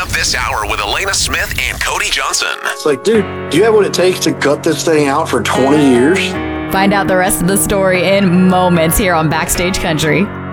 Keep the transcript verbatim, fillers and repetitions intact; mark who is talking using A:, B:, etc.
A: up this hour with Elena Smith and Cody Johnson.
B: It's like, dude, do you have what it takes to gut this thing out for twenty years?
C: Find out the rest of the story in moments here on Backstage Country.